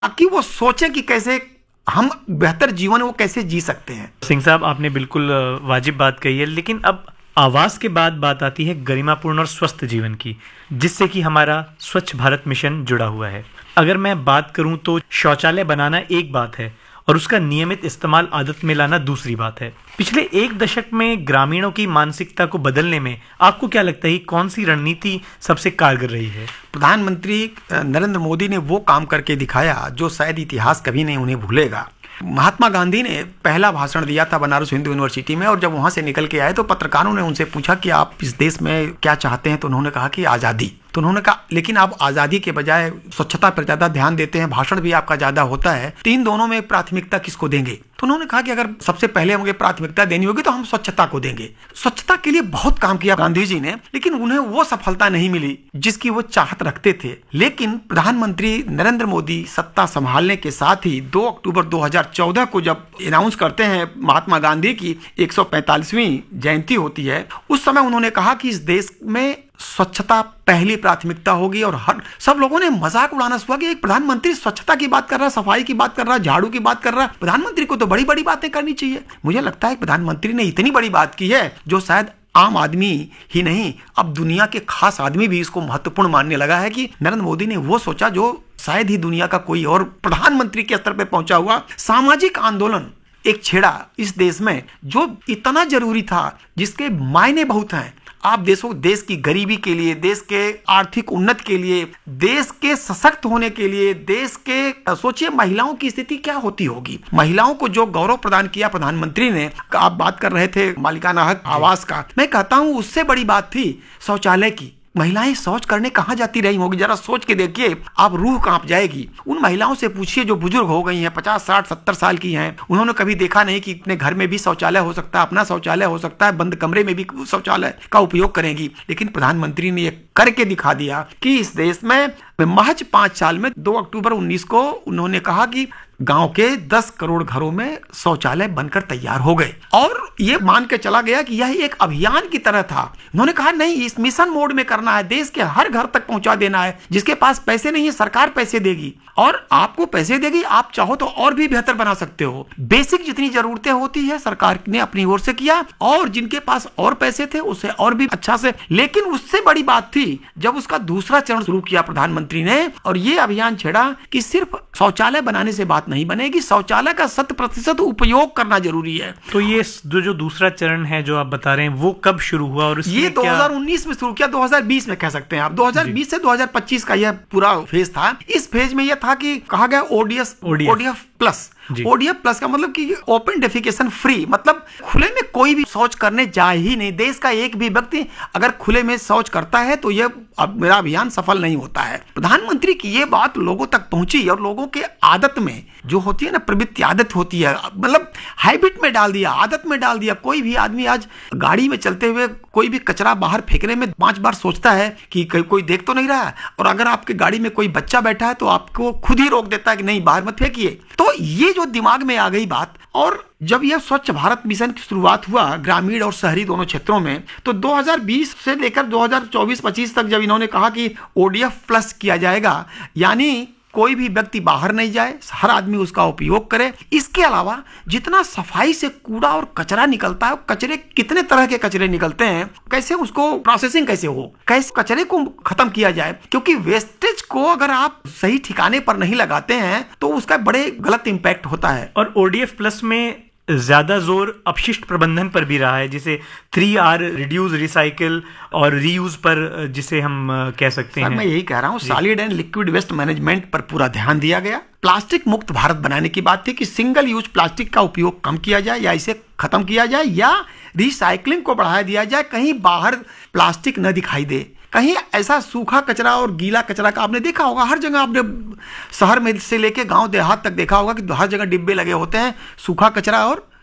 ताकि वो सोचे कि कैसे हम बेहतर जीवन वो कैसे जी सकते हैं। सिंह साहब, आपने बिल्कुल वाजिब बात कही है, लेकिन अब आवास के बाद बात आती है गरिमापूर्ण और स्वस्थ जीवन की, जिससे कि हमारा स्वच्छ भारत मिशन जुड़ा हुआ है। अगर मैं बात करूं तो शौचालय बनाना एक बात है और उसका नियमित इस्तेमाल आदत में लाना दूसरी बात है। पिछले एक दशक में ग्रामीणों की मानसिकता को बदलने में आपको क्या लगता है कौन सी रणनीति सबसे कारगर रही है? प्रधानमंत्री नरेंद्र मोदी ने वो काम करके दिखाया जो शायद इतिहास कभी नहीं उन्हें भूलेगा। महात्मा गांधी ने पहला भाषण दिया था बनारस हिंदू यूनिवर्सिटी में, और जब वहां से निकल के आए तो पत्रकारों ने उनसे पूछा कि आप इस देश में क्या चाहते हैं, तो उन्होंने कहा कि आज़ादी। तो उन्होंने कहा लेकिन आप आज़ादी के बजाय स्वच्छता पर ज़्यादा ध्यान देते हैं, भाषण भी आपका ज़्यादा होता है, तो इन दोनों में प्राथमिकता किसको देंगे? तो उन्होंने कहा कि अगर सबसे पहले हमें प्राथमिकता देनी होगी तो हम स्वच्छता को देंगे। स्वच्छता के लिए बहुत काम किया गांधी जी ने, लेकिन उन्हें वो सफलता नहीं मिली जिसकी वो चाहत रखते थे। लेकिन प्रधानमंत्री नरेंद्र मोदी सत्ता संभालने के साथ ही 2 अक्टूबर 2014 को जब अनाउंस करते हैं महात्मा गांधी की 145वीं जयंती होती है, उस समय उन्होंने कहा कि इस देश में स्वच्छता पहली प्राथमिकता होगी। और हर सब लोगों ने मजाक उड़ाना शुरू कि एक प्रधानमंत्री स्वच्छता की बात कर रहा है, सफाई की बात कर रहा है, झाड़ू की बात कर रहा है, प्रधानमंत्री को तो बड़ी बड़ी बातें करनी चाहिए। मुझे लगता है प्रधानमंत्री ने इतनी बड़ी बात की है जो शायद आम आदमी ही नहीं, अब दुनिया के खास आदमी भी इसको महत्वपूर्ण मानने लगा है कि नरेंद्र मोदी ने वो सोचा जो शायद ही दुनिया का कोई और प्रधानमंत्री के स्तर पर पहुंचा हुआ सामाजिक आंदोलन एक छेड़ा इस देश में, जो इतना जरूरी था, जिसके मायने बहुत हैं। आप देश की गरीबी के लिए, देश के आर्थिक उन्नति के लिए, देश के सशक्त होने के लिए, देश के सोचिए महिलाओं की स्थिति क्या होती होगी। महिलाओं को जो गौरव प्रदान किया प्रधानमंत्री ने, आप बात कर रहे थे मालिकाना हक आवास का, मैं कहता हूं उससे बड़ी बात थी शौचालय की। महिलाएं शौच करने कहां जाती रही होगी, जरा सोच के देखिए, आप रूह कांप जाएगी। उन महिलाओं से पूछिए जो बुजुर्ग हो गई हैं, 50, 60, 70 साल की हैं, उन्होंने कभी देखा नहीं कि अपने घर में भी शौचालय हो सकता है, अपना शौचालय हो सकता है, बंद कमरे में भी शौचालय का उपयोग करेंगी। लेकिन प्रधानमंत्री ने ये करके दिखा दिया कि इस देश में महज 5 साल में 2 अक्टूबर 19 को उन्होंने कहा कि गांव के 10 करोड़ घरों में शौचालय बनकर तैयार हो गए, और ये मान के चला गया कि यह एक अभियान की तरह था। उन्होंने कहा नहीं, इस मिशन मोड में करना है, देश के हर घर तक पहुंचा देना है। जिसके पास पैसे नहीं है सरकार पैसे देगी, और आपको पैसे देगी, आप चाहो तो और भी बेहतर बना सकते हो। बेसिक जितनी जरूरतें होती है सरकार ने अपनी ओर से किया, और जिनके पास और पैसे थे उसे और भी अच्छा से। लेकिन उससे बड़ी बात थी जब उसका दूसरा चरण शुरू किया प्रधानमंत्री ने, और ये अभियान छेड़ा कि सिर्फ शौचालय बनाने से बात नहीं बनेगी, शौचालय का 100% उपयोग करना जरूरी है। तो ये जो दूसरा चरण है जो आप बता रहे हैं, वो कब शुरू हुआ? और ये 2019 में शुरू किया, 2020 में कह सकते हैं आप। 2020 से 2025 का यह पूरा फेज था। इस फेज में यह था कि कहा गया ओडीएफ प्लस। ओडीएफ प्लस का मतलब कि ओपन डेफिकेशन फ्री, मतलब खुले में कोई भी शौच करने जाए ही नहीं। देश का एक भी व्यक्ति अगर खुले में शौच करता है तो यह अब मेरा अभियान सफल नहीं होता है। प्रधानमंत्री की ये बात लोगों तक पहुंची, और लोगों के आदत में जो होती है ना, प्रवृत्ति आदत होती है, मतलब हैबिट में डाल दिया, आदत में डाल दिया। कोई भी आदमी आज गाड़ी में चलते हुए कोई भी कचरा बाहर फेंकने में 5 बार सोचता है कि कोई देख तो नहीं रहा है, और अगर आपके गाड़ी में कोई बच्चा बैठा है तो आपको खुद ही रोक देता है कि नहीं बाहर मत फेंकिए। तो ये जो दिमाग में आ गई बात, और जब यह स्वच्छ भारत मिशन की शुरुआत हुआ ग्रामीण और शहरी दोनों क्षेत्रों में, तो 2020 से लेकर 2024-25 तक जब इन्होंने कहा कि ओडीएफ प्लस किया जाएगा, यानी कोई भी व्यक्ति बाहर नहीं जाए, हर आदमी उसका उपयोग करे। इसके अलावा जितना सफाई से कूड़ा और कचरा निकलता है, कचरे कितने तरह के कचरे निकलते हैं, कैसे उसको प्रोसेसिंग कैसे हो, कैसे कचरे को खत्म किया जाए, क्योंकि वेस्टेज को अगर आप सही ठिकाने पर नहीं लगाते हैं तो उसका बड़े गलत इंपैक्ट होता है। और ओडीएफ प्लस में ज्यादा जोर अपशिष्ट प्रबंधन पर भी रहा है, जिसे 3R रिड्यूस, रिसाइकिल और रीयूज पर, जिसे हम कह सकते हैं। मैं यही कह रहा हूँ, solid and liquid waste management पर पूरा ध्यान दिया गया। प्लास्टिक मुक्त भारत बनाने की बात थी कि सिंगल यूज प्लास्टिक का उपयोग कम किया जाए या इसे खत्म किया जाए, या रिसाइकलिंग को बढ़ाया दिया जाए, कहीं बाहर प्लास्टिक न दिखाई दे। कहीं ऐसा सूखा कचरा और गीला कचरा का आपने देखा होगा, हर जगह आपने शहर में से लेके गांव देहात तक देखा होगा कि हर जगह डिब्बे लगे होते हैं, सूखा कचरा और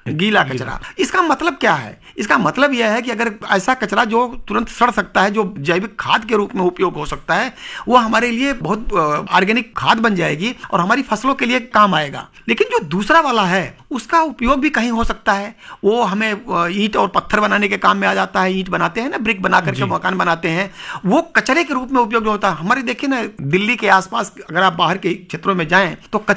गीला कचरा। इसका मतलब क्या है? इसका मतलब यह है कि अगर ऐसा कचरा जो तुरंत सड़ सकता है, जो जैविक खाद के रूप में उपयोग हो सकता है, वो हमारे लिए बहुत ऑर्गेनिक खाद बन जाएगी और हमारी फसलों के लिए काम आएगा। लेकिन जो दूसरा वाला है उसका उपयोग भी कहीं हो सकता है। वो हमें ईंट और पत्थर बनाने के काम में आ जाता है। ईंट बनाते हैं ना, ब्रिक बना करके मकान बनाते हैं, वो कचरे के रूप में उपयोग होता है। हमारे देखिए ना, दिल्ली के आसपास अगर आप बाहर के क्षेत्रों में जाएं तो